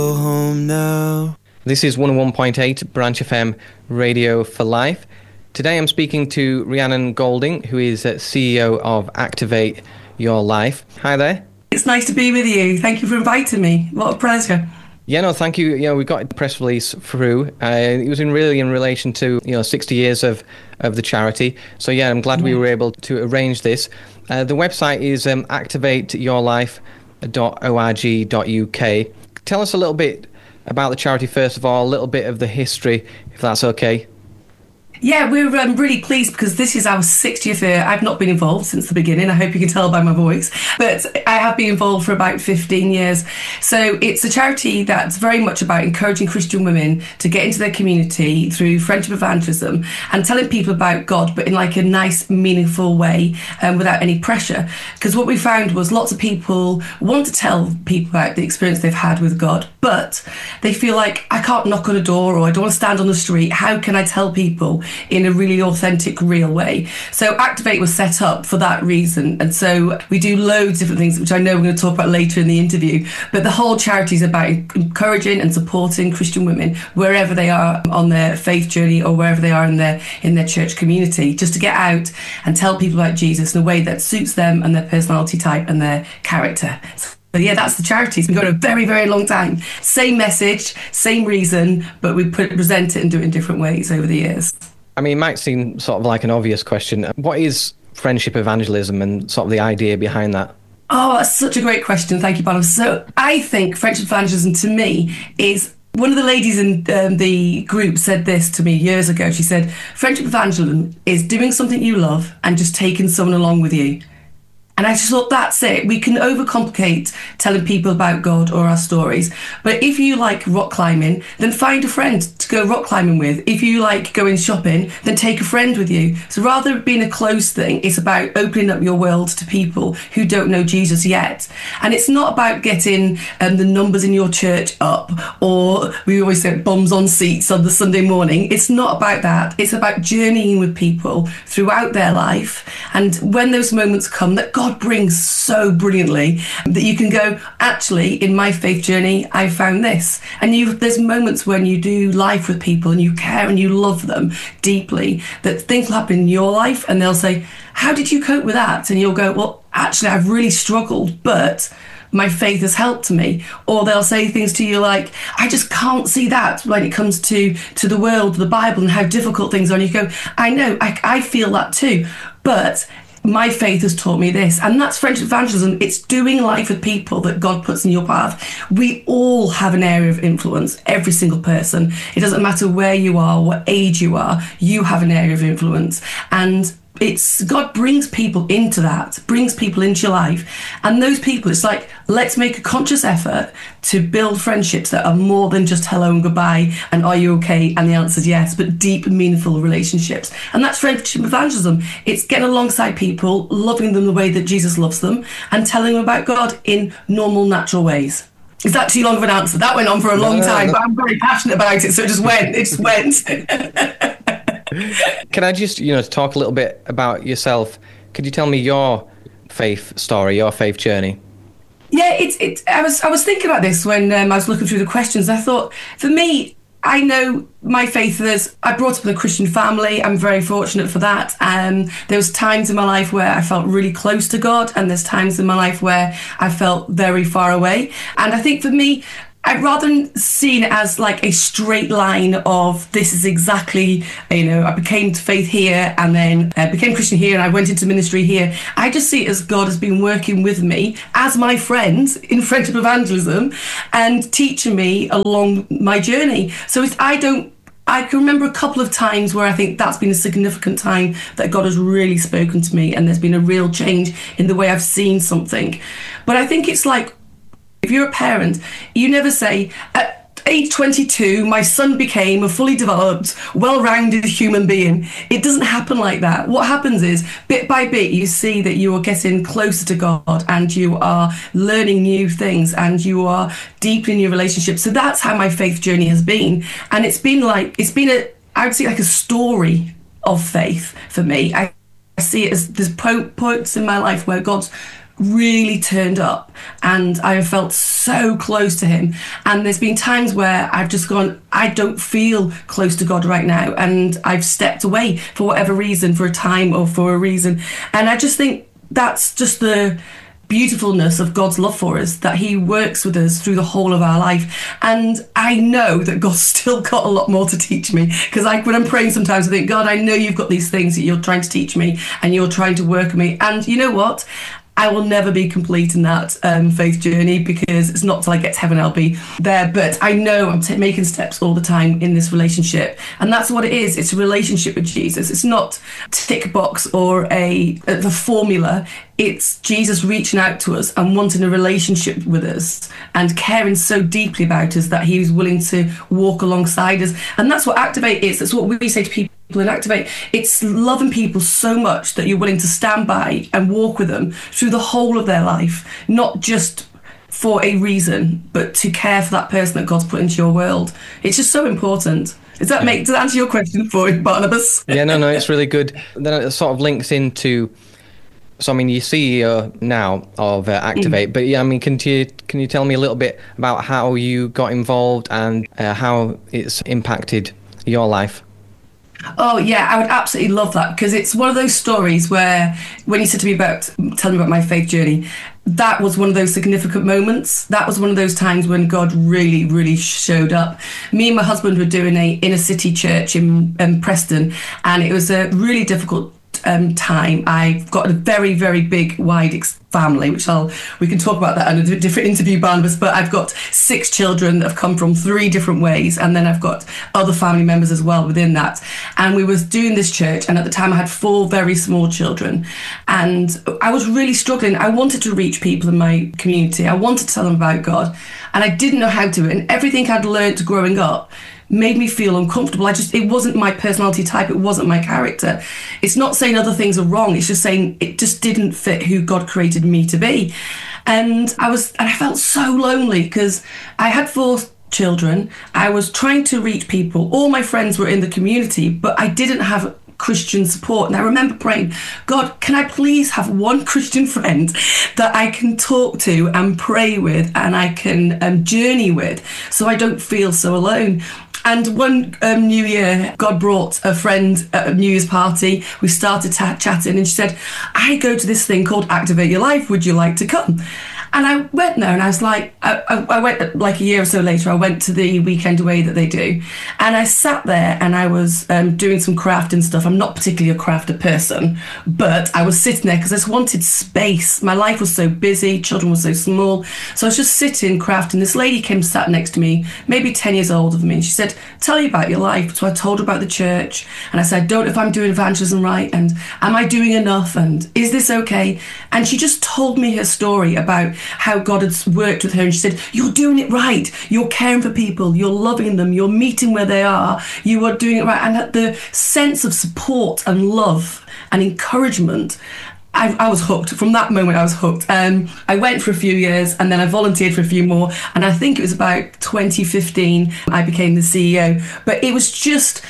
Go home now. This is 101.8 Branch FM Radio for Life. Today I'm speaking to Rhiannon Golding, who is CEO of Activate Your Life. Hi there. It's nice to be with you. Thank you for inviting me. What a pleasure. Yeah, no, thank you. We got the press release through. It was in relation to 60 years of the charity. So yeah, I'm glad we were able to arrange this. The website is activateyourlife.org.uk. Tell us a little bit about the charity first of all, a little bit of the history, if that's okay. Yeah, we're really pleased because this is our 60th year. I've not been involved since the beginning. I hope you can tell by my voice. But I have been involved for about 15 years. So it's a charity that's very much about encouraging Christian women to get into their community through friendship evangelism and telling people about God, but in like a nice, meaningful way without any pressure. Because what we found was lots of people want to tell people about the experience they've had with God, but they feel like, I can't knock on a door or I don't want to stand on the street. How can I tell people in a really authentic, real way? So Activate was set up for that reason. And so we do loads of different things, which I know we're going to talk about later in the interview. But the whole charity is about encouraging and supporting Christian women wherever they are on their faith journey or wherever they are in their church community, just to get out and tell people about Jesus in a way that suits them and their personality type and their character. So yeah, that's the charity. It's been going a very, very long time. Same message, same reason, but we present it and do it in different ways over the years. I mean, it might seem sort of like an obvious question. What is friendship evangelism and sort of the idea behind that? Oh, that's such a great question. Thank you, Bonham. So I think friendship evangelism to me is, one of the ladies in the group said this to me years ago. She said, friendship evangelism is doing something you love and just taking someone along with you. And I just thought, that's it. We can overcomplicate telling people about God or our stories. But if you like rock climbing, then find a friend to go rock climbing with. If you like going shopping, then take a friend with you. So rather than being a closed thing, it's about opening up your world to people who don't know Jesus yet. And it's not about getting the numbers in your church up, or we always say bums on seats on the Sunday morning. It's not about that. It's about journeying with people throughout their life. And when those moments come that God brings so brilliantly, that you can go, actually, in my faith journey, I found this. And there's moments when you do life with people and you care and you love them deeply, that things will happen in your life and they'll say, how did you cope with that? And you'll go, well, actually, I've really struggled, but my faith has helped me. Or they'll say things to you like, I just can't see that when it comes to the world, the Bible, and how difficult things are. And you go, I know, I feel that too. But my faith has taught me this. And that's friendship evangelism. It's doing life with people that God puts in your path. We all have an area of influence, every single person. It doesn't matter where you are, what age you are, you have an area of influence. And God brings people into that, brings people into your life. And those people, it's like, let's make a conscious effort to build friendships that are more than just hello and goodbye and are you okay? And the answer is yes, but deep, meaningful relationships. And that's friendship evangelism. It's getting alongside people, loving them the way that Jesus loves them, and telling them about God in normal, natural ways. Is that too long of an answer? That went on for a long time, but I'm very passionate about it, so it just went. Can I just, talk a little bit about yourself? Could you tell me your faith story, your faith journey? Yeah, I was thinking about this when I was looking through the questions. I thought, for me, I know my faith is, I brought up in a Christian family. I'm very fortunate for that. There was times in my life where I felt really close to God, and there's times in my life where I felt very far away. And I think for me, I'd rather seen it as like a straight line of this is exactly, I became faith here and then I became Christian here and I went into ministry here. I just see it as God has been working with me as my friend in friendship evangelism and teaching me along my journey. So I can remember a couple of times where I think that's been a significant time that God has really spoken to me and there's been a real change in the way I've seen something. But I think it's like, if you're a parent, you never say, at age 22, my son became a fully developed, well-rounded human being. It doesn't happen like that. What happens is, bit by bit, you see that you are getting closer to God and you are learning new things and you are deepening your relationship. So that's how my faith journey has been. And I would say like a story of faith for me. I see it as there's points in my life where God's really turned up, and I have felt so close to him. And there's been times where I've just gone, I don't feel close to God right now, and I've stepped away for whatever reason, for a time or for a reason. And I just think that's just the beautifulness of God's love for us, that he works with us through the whole of our life. And I know that God's still got a lot more to teach me, because when I'm praying sometimes I think, God, I know you've got these things that you're trying to teach me and you're trying to work with me. And you know what? I will never be complete in that faith journey, because it's not till I get to heaven I'll be there. But I know I'm making steps all the time in this relationship. And that's what it is. It's a relationship with Jesus. It's not tick box or the formula. It's Jesus reaching out to us and wanting a relationship with us and caring so deeply about us that he's willing to walk alongside us. And that's what Activate is. That's what we say to people in Activate. It's loving people so much that you're willing to stand by and walk with them through the whole of their life, not just for a reason, but to care for that person that God's put into your world. It's just so important. Does that answer your question for you, Barnabas? Yeah, no, it's really good. Then it sort of links into, so I mean, you're CEO now of Activate, but yeah, I mean, can you tell me a little bit about how you got involved and how it's impacted your life? Oh yeah, I would absolutely love that, because it's one of those stories where when you said to me tell me about my faith journey, that was one of those significant moments. That was one of those times when God really, really showed up. Me and my husband were doing a inner city church in Preston, and it was a really difficult time. I've got a very, very big, wide family, which we can talk about that in a different interview, Barnabas, but I've got 6 children that have come from 3 different ways, and then I've got other family members as well within that. And we was doing this church, and at the time I had 4 very small children, and I was really struggling. I wanted to reach people in my community. I wanted to tell them about God, and I didn't know how to, and everything I'd learned growing up made me feel uncomfortable. It wasn't my personality type. It wasn't my character. It's not saying other things are wrong. It's just saying it just didn't fit who God created me to be. And I felt so lonely, because I had 4 children. I was trying to reach people. All my friends were in the community, but I didn't have Christian support. And I remember praying, God, can I please have one Christian friend that I can talk to and pray with, and I can journey with, so I don't feel so alone. And one New Year, God brought a friend at a New Year's party. We started chatting, and she said, I go to this thing called Activate Your Life. Would you like to come? And I went there, and I was like, I went like a year or so later, I went to the weekend away that they do. And I sat there, and I was doing some craft and stuff. I'm not particularly a crafter person, but I was sitting there because I just wanted space. My life was so busy, children were so small. So I was just sitting crafting. This lady came, sat next to me, maybe 10 years older than me. And she said, tell you about your life. So I told her about the church. And I said, I don't know if I'm doing evangelism right. And am I doing enough? And is this okay? And she just told me her story about how God had worked with her, and she said, you're doing it right, you're caring for people, you're loving them, you're meeting where they are, you are doing it right. And the sense of support and love and encouragement, I was hooked. From that moment I was hooked. I went for a few years, and then I volunteered for a few more, and I think it was about 2015 I became the CEO. But it was just,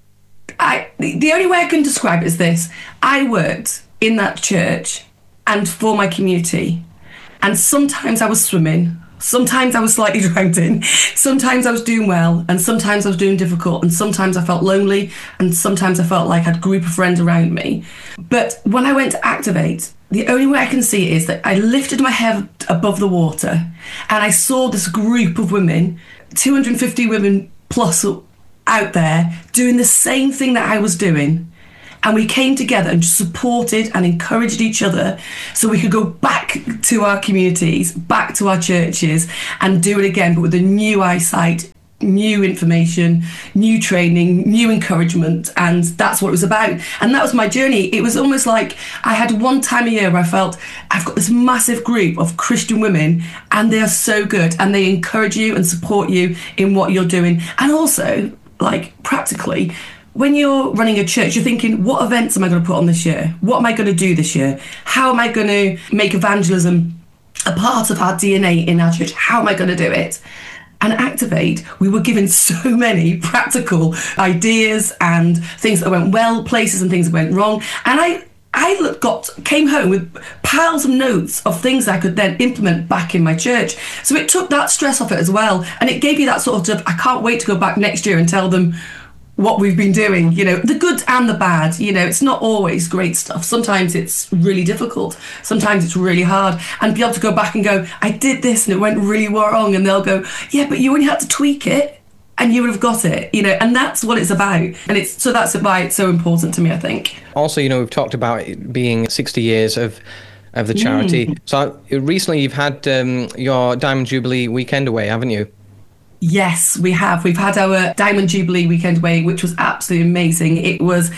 the only way I can describe it is this: I worked in that church and for my community. And sometimes I was swimming, sometimes I was slightly drowning, sometimes I was doing well, and sometimes I was doing difficult, and sometimes I felt lonely, and sometimes I felt like I had a group of friends around me. But when I went to Activate, the only way I can see it is that I lifted my head above the water, and I saw this group of women, 250 women plus out there, doing the same thing that I was doing. And we came together and supported and encouraged each other so we could go back to our communities, back to our churches, and do it again, but with a new eyesight, new information, new training, new encouragement. And that's what it was about. And that was my journey. It was almost like I had one time a year where I felt I've got this massive group of Christian women, and they are so good, and they encourage you and support you in what you're doing. And also, like, practically, when you're running a church, you're thinking, what events am I going to put on this year? What am I going to do this year? How am I going to make evangelism a part of our DNA in our church? How am I going to do it? And Activate, we were given so many practical ideas and things that went well, places and things that went wrong. And I came home with piles of notes of things I could then implement back in my church. So it took that stress off it as well. And it gave you that sort of, I can't wait to go back next year and tell them what we've been doing, the good and the bad. It's not always great stuff. Sometimes it's really difficult. Sometimes it's really hard. And be able to go back and go, I did this and it went really wrong. And they'll go, yeah, but you only had to tweak it and you would have got it, and that's what it's about. And that's why it's so important to me, I think. Also, we've talked about it being 60 years of the charity. So recently you've had your Diamond Jubilee weekend away, haven't you? Yes, we have. We've had our Diamond Jubilee weekend away, which was absolutely amazing. It was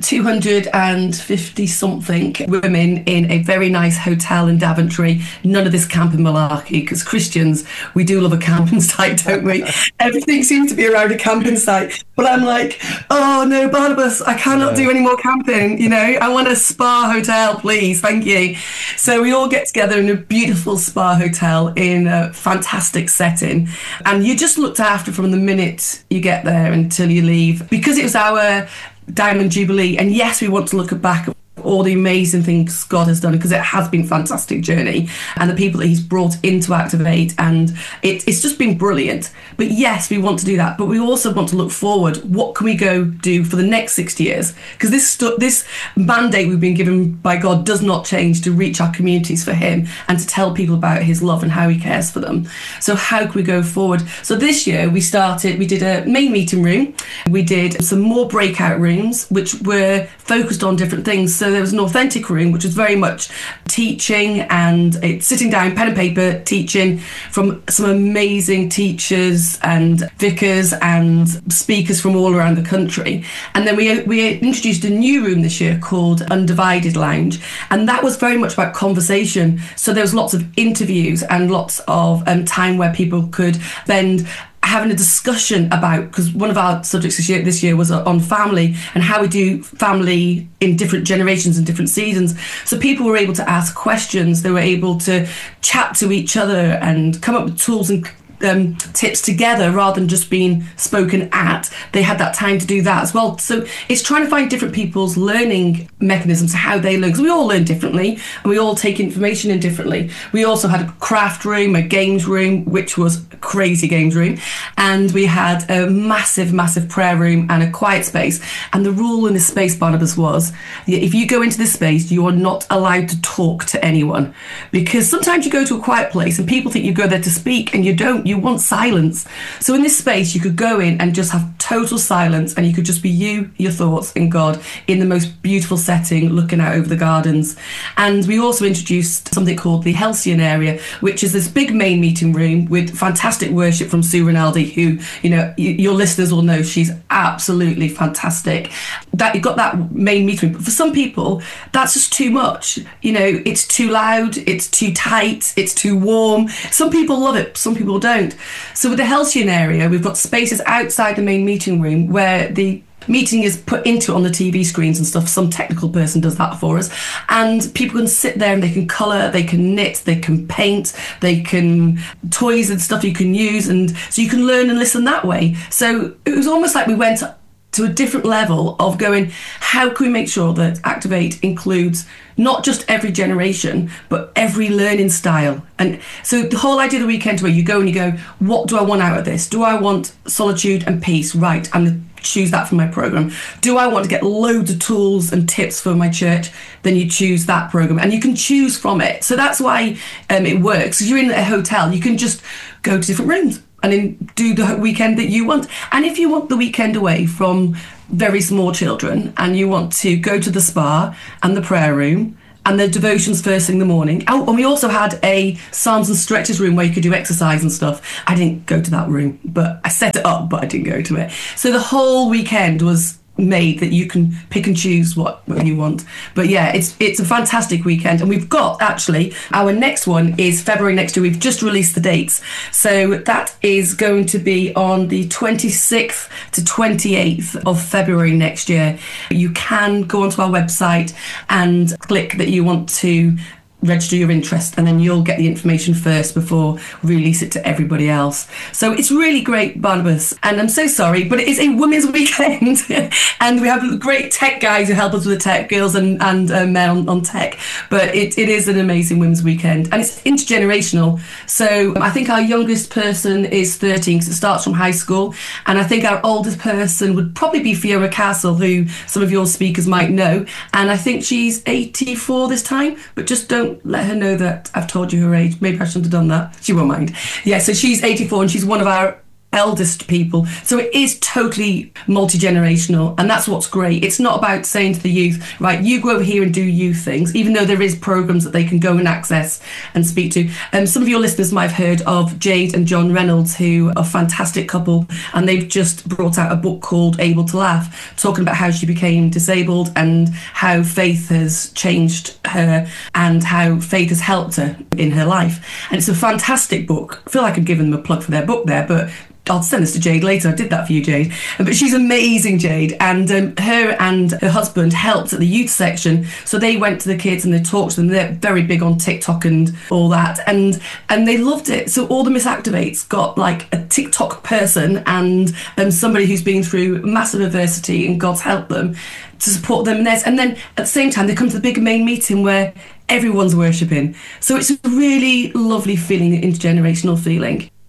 250 something women in a very nice hotel in Daventry. None of this camping malarkey, because Christians, we do love a camping site, don't we? Everything seems to be around a camping site. But I'm like, oh no, Barnabas, I cannot do any more camping. I want a spa hotel, please. Thank you. So we all get together in a beautiful spa hotel in a fantastic setting. And you just looked after from the minute you get there until you leave, because it was our Diamond Jubilee. And yes, we want to look back at all the amazing things God has done, because it has been a fantastic journey, and the people that he's brought into Activate, and it's just been brilliant. But yes, we want to do that, but we also want to look forward. What can we go do for the next 60 years? Because this mandate we've been given by God does not change, to reach our communities for him and to tell people about his love and how he cares for them. So how can we go forward? So this year we did a main meeting room, we did some more breakout rooms which were focused on different things. So there was an authentic room, which was very much teaching, and it's sitting down, pen and paper, teaching from some amazing teachers and vicars and speakers from all around the country. And then we introduced a new room this year called Undivided Lounge, and that was very much about conversation. So there was lots of interviews and lots of time where people could spend having a discussion about, because one of our subjects this year was on family and how we do family in different generations and different seasons. So people were able to ask questions, they were able to chat to each other and come up with tools and tips together rather than just being spoken at. They had that time to do that as well. So it's trying to find different people's learning mechanisms, how they learn, because we all learn differently and we all take information in differently. We also had a craft room, a games room, which was a crazy games room, and we had a massive prayer room and a quiet space. And the rule in this space, Barnabas, was if you go into this space, you are not allowed to talk to anyone, because sometimes you go to a quiet place and people think you go there to speak, and you don't. You want silence. So in this space, you could go in and just have total silence, and you could just be you, your thoughts, and God in the most beautiful setting, looking out over the gardens. And we also introduced something called the Halcyon area, which is this big main meeting room with fantastic worship from Sue Rinaldi, who, your listeners will know she's absolutely fantastic. That you've got that main meeting room. But for some people, that's just too much. It's too loud, it's too tight, it's too warm. Some people love it, some people don't. So with the Halcyon area, we've got spaces outside the main meeting room where the meeting is put into it on the TV screens and stuff. Some technical person does that for us, and people can sit there and they can colour, they can knit, they can paint, they can toys and stuff you can use, and so you can learn and listen that way. So it was almost like we went to a different level of going, how can we make sure that Activate includes not just every generation, but every learning style? And so the whole idea of the weekend, where you go and you go, what do I want out of this? Do I want solitude and peace? Right, I'm going to choose that for my program. Do I want to get loads of tools and tips for my church? Then you choose that program, and you can choose from it. So that's why it works. If you're in a hotel, you can just go to different rooms and then do the weekend that you want. And if you want the weekend away from very small children and you want to go to the spa and the prayer room and the devotions first thing in the morning. Oh, and we also had a Psalms and Stretches room where you could do exercise and stuff. I didn't go to that room, but I set it up, but I didn't go to it. So the whole weekend was made that you can pick and choose what you want. But yeah, it's a fantastic weekend, and we've got, actually, our next one is February next year. We've just released the dates, so that is going to be on the 26th to 28th of February next year. You can go onto our website and click that you want to register your interest, and then you'll get the information first before we release it to everybody else. So it's really great, Barnabas, and I'm so sorry, but it is a women's weekend and we have great tech guys who help us with the tech, girls and men on tech, but it is an amazing women's weekend, and it's intergenerational. So I think our youngest person is 13 because it starts from high school, and I think our oldest person would probably be Fiona Castle, who some of your speakers might know, and I think she's 84 this time, but just don't let her know that I've told you her age. Maybe I shouldn't have done that. She won't mind. Yeah, so she's 84 and she's one of our eldest people. So it is totally multi-generational, and that's what's great. It's not about saying to the youth, right, you go over here and do youth things, even though there is programs that they can go and access and speak to. Some of your listeners might have heard of Jade and John Reynolds, who are a fantastic couple, and they've just brought out a book called Able to Laugh, talking about how she became disabled and how faith has changed her and how faith has helped her in her life. And it's a fantastic book. I feel like I'm giving them a plug for their book there, but I'll send this to Jade later. I did that for you, Jade. But she's amazing, Jade. And her and her husband helped at the youth section. So they went to the kids and they talked to them. They're very big on TikTok and all that. And they loved it. So all the Miss Activates got like a TikTok person and somebody who's been through massive adversity, and God's helped them to support them. And then at the same time, they come to the big main meeting where everyone's worshipping. So it's a really lovely feeling, intergenerational feeling.